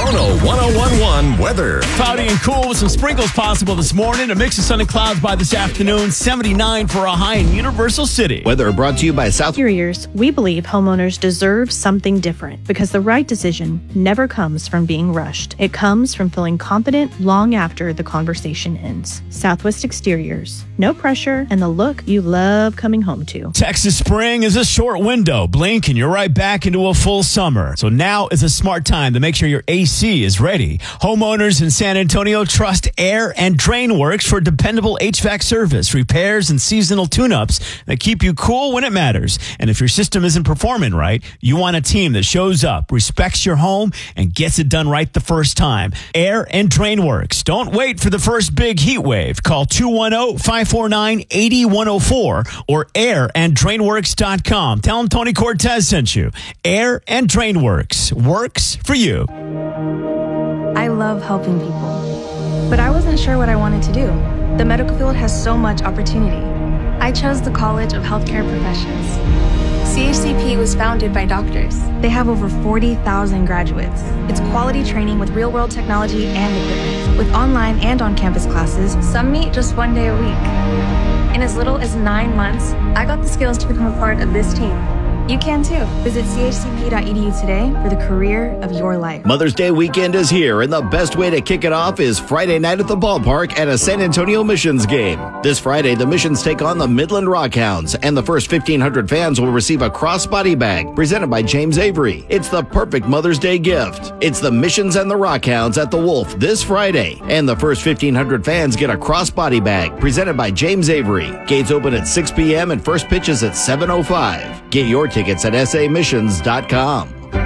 Kono 1011 weather. Cloudy and cool with some sprinkles possible this morning. A mix of sun and clouds by this afternoon. 79 for a high in Universal City. Weather brought to you by South Interiors. We believe homeowners deserve something different because the right decision never comes from being rushed. It comes from feeling confident long after the conversation ends. Southwest Exteriors. No pressure and the look you love coming home to. Texas spring is a short window. Blink and you're right back into a full summer. So now is a smart time to make sure your AC is ready. Homeowners in San Antonio trust Air and Drain Works for dependable HVAC service, repairs, and seasonal tune-ups that keep you cool when it matters. And if your system isn't performing right, you want a team that shows up, respects your home, and gets it done right the first time. Air and Drain Works. Don't wait for the first big heat wave. Call 210-549-8104 or airanddrainworks.com. Tell them Tony Cortez sent you. Air and Drain Works. Works for you. I love helping people, but I wasn't sure what I wanted to do. The medical field has so much opportunity. I chose the College of Healthcare Professions. CHCP was founded by doctors. They have over 40,000 graduates. It's quality training with real-world technology and equipment. With online and on-campus classes, some meet just 1 day a week. In as little as 9 months, I got the skills to become a part of this team. You can too. Visit chcp.edu today for the career of your life. Mother's Day weekend is here, and the best way to kick it off is Friday night at the ballpark at a San Antonio Missions game. This Friday, the Missions take on the Midland Rockhounds, and the first 1,500 fans will receive a crossbody bag presented by James Avery. It's the perfect Mother's Day gift. It's the Missions and the Rockhounds at the Wolf this Friday, and the first 1,500 fans get a crossbody bag presented by James Avery. Gates open at 6 p.m. and first pitch is at 7:05. Get your tickets at samissions.com.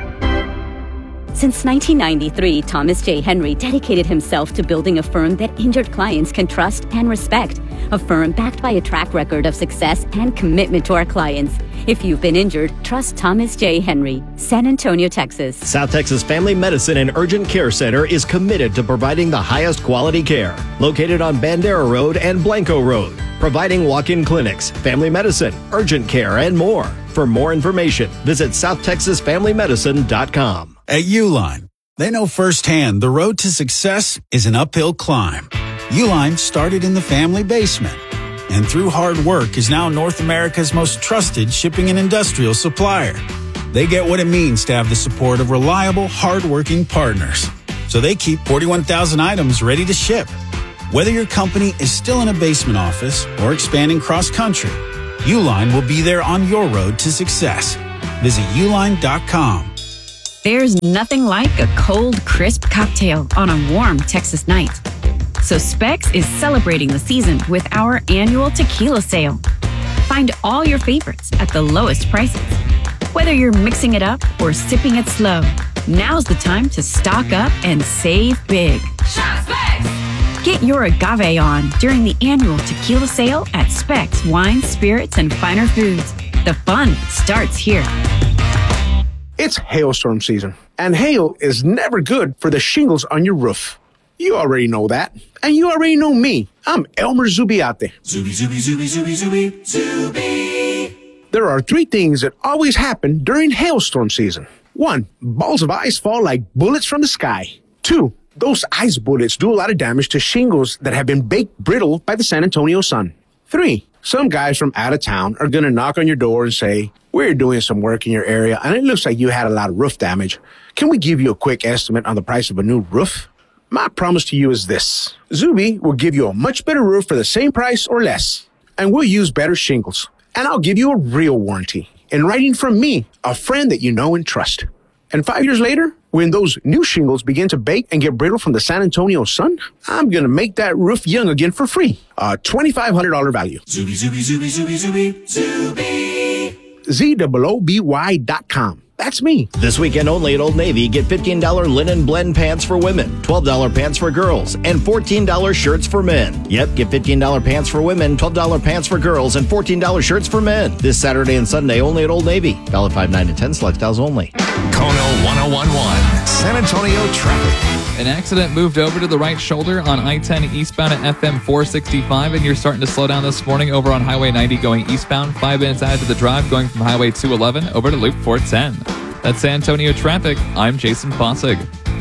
Since 1993, Thomas J. Henry dedicated himself to building a firm that injured clients can trust and respect. A firm backed by a track record of success and commitment to our clients. If you've been injured, trust Thomas J. Henry, San Antonio, Texas. South Texas Family Medicine and Urgent Care Center is committed to providing the highest quality care. Located on Bandera Road and Blanco Road, providing walk-in clinics, family medicine, urgent care, and more. For more information, visit southtexasfamilymedicine.com. At Uline, they know firsthand the road to success is an uphill climb. Uline started in the family basement, and through hard work is now North America's most trusted shipping and industrial supplier. They get what it means to have the support of reliable, hard-working partners. So they keep 41,000 items ready to ship. Whether your company is still in a basement office or expanding cross-country, Uline will be there on your road to success. Visit uline.com. There's nothing like a cold, crisp cocktail on a warm Texas night. So Specs is celebrating the season with our annual tequila sale. Find all your favorites at the lowest prices. Whether you're mixing it up or sipping it slow, now's the time to stock up and save big. Shop Specs! Get your agave on during the annual tequila sale at Specs Wine, Spirits, and Finer Foods. The fun starts here. It's hailstorm season, and hail is never good for the shingles on your roof. You already know that, and you already know me. I'm Elmer Zubiate. Zubi. There are 3 things that always happen during hailstorm season. 1, balls of ice fall like bullets from the sky. 2, those ice bullets do a lot of damage to shingles that have been baked brittle by the San Antonio sun. 3, some guys from out of town are going to knock on your door and say, "We're doing some work in your area, and it looks like you had a lot of roof damage. Can we give you a quick estimate on the price of a new roof?" My promise to you is this. Zuby will give you a much better roof for the same price or less, and we'll use better shingles. And I'll give you a real warranty in writing from me, a friend that you know and trust. And 5 years later, when those new shingles begin to bake and get brittle from the San Antonio sun, I'm going to make that roof young again for free. A $2,500 value. Zubi. ZOOBY.com. That's me. This weekend only at Old Navy, get $15 linen blend pants for women, $12 pants for girls, and $14 shirts for men. Yep, get $15 pants for women, $12 pants for girls, and $14 shirts for men. This Saturday and Sunday only at Old Navy. Valid 5, 9, and 10 select styles only. Kono 1011, San Antonio traffic. An accident moved over to the right shoulder on I-10 eastbound at FM 465, and you're starting to slow down this morning over on Highway 90 going eastbound. 5 minutes added to the drive going from Highway 211 over to Loop 410. That's San Antonio traffic. I'm Jason Fossig.